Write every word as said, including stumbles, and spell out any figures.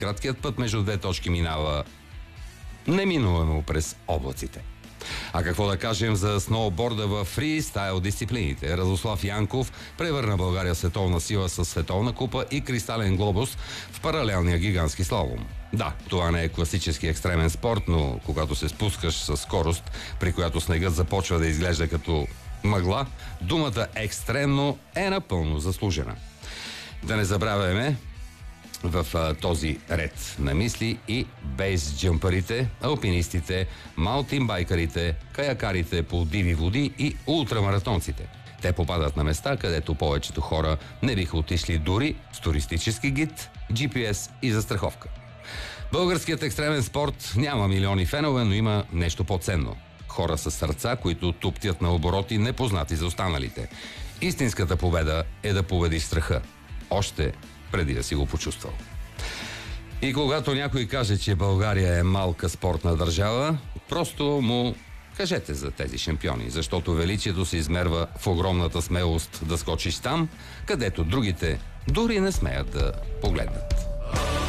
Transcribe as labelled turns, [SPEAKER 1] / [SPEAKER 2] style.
[SPEAKER 1] Краткият път между две точки минава неминуемо през облаците. А какво да кажем за сноуборда в фристайл дисциплините? Радослав Янков превърна България в световна сила с световна купа и кристален глобус в паралелния гигантски слалом. Да, това не е класически екстремен спорт, но когато се спускаш със скорост, при която снегът започва да изглежда като мъгла, думата екстремно е напълно заслужена. Да не забравяме в а, този ред на мисли и бейсджъмпърите, алпинистите, маунтинбайкърите, каякарите по диви води и ултрамаратонците. Те попадат на места, където повечето хора не биха отишли дори с туристически гид, джи пи ес и застраховка. Българският екстремен спорт няма милиони фенове, но има нещо по-ценно. Хора с сърца, които туптят на обороти непознати за останалите. Истинската победа е да победиш страха. Още преди да си го почувствал. И когато някой каже, че България е малка спортна държава, просто му кажете за тези шампиони, защото величието се измерва в огромната смелост да скочиш там, където другите дори не смеят да погледнат.